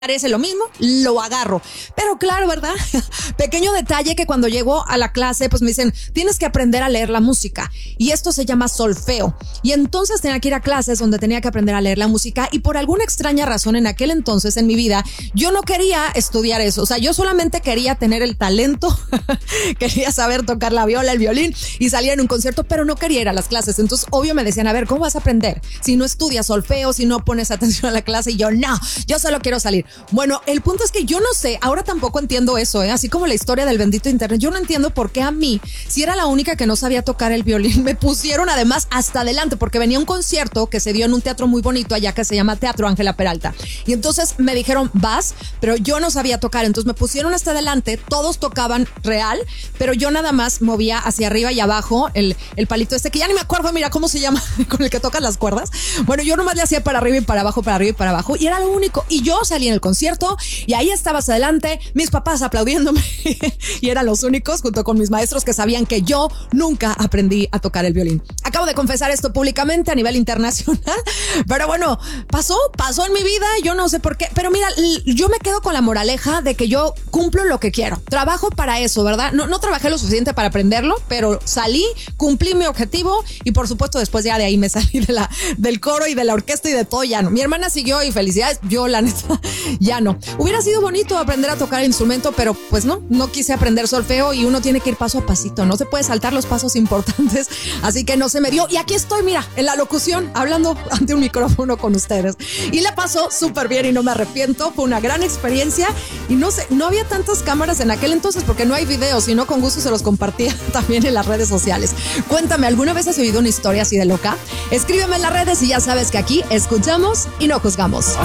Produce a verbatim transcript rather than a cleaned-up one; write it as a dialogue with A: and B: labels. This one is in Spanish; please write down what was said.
A: parece lo mismo, lo agarro. Pero claro, ¿verdad? Pequeño detalle que cuando llego a la clase, pues me dicen, tienes que aprender a leer la música. Y esto se llama solfeo. Y entonces tenía que ir a clases donde tenía que aprender a leer la música. Y por alguna extraña razón en aquel entonces en mi vida, yo no quería estudiar eso. O sea, yo solamente quería tener el talento, quería saber tocar la viola, el violín y salir en un concierto, pero no quería ir a las clases. Entonces, obvio, me decían, a ver, ¿cómo vas a aprender? Si no estudias solfeo, si no pones atención a la clase. Y yo, no, yo solo quiero salir. Bueno, el punto es que yo no sé, ahora tampoco entiendo eso, ¿eh? Así como la historia del bendito internet, yo no entiendo por qué a mí, si era la única que no sabía tocar el violín, me pusieron además hasta adelante, porque venía un concierto que se dio en un teatro muy bonito allá que se llama Teatro Ángela Peralta. Y entonces me dijeron, vas, pero yo no sabía tocar, entonces me pusieron hasta adelante, todos tocaban real, pero yo nada más movía hacia arriba y abajo el, el palito este, que ya ni me acuerdo, mira cómo se llama, con el que tocas las cuerdas. Bueno, yo nomás le hacía para arriba y para abajo, para arriba y para abajo, y era lo único. Y yo salí en el concierto y ahí estabas adelante, mis papás aplaudiéndome y eran los únicos junto con mis maestros que sabían que yo nunca aprendí a tocar el violín. Acabo de confesar esto públicamente a nivel internacional, pero bueno, pasó, pasó en mi vida, yo no sé por qué, pero mira, yo me quedo con la moraleja de que yo cumplo lo que quiero, trabajo para eso, ¿verdad? No, no trabajé lo suficiente para aprenderlo, pero salí, cumplí mi objetivo y por supuesto después ya de ahí me salí de la, del coro y de la orquesta y de todo, ya no. Mi hermana siguió y felicidades, yo la neta ya no. Hubiera sido bonito aprender a tocar el instrumento, pero pues no, no quise aprender solfeo y uno tiene que ir paso a pasito, no se puede saltar los pasos importantes, así que no se me dio. Y aquí estoy, mira, en la locución, hablando ante un micrófono con ustedes. Y la pasó súper bien y no me arrepiento, fue una gran experiencia y no sé, no había tantas cámaras en aquel entonces porque no hay videos, sino con gusto se los compartía también en las redes sociales. Cuéntame, ¿alguna vez has oído una historia así de loca? Escríbeme en las redes y ya sabes que aquí escuchamos y no juzgamos.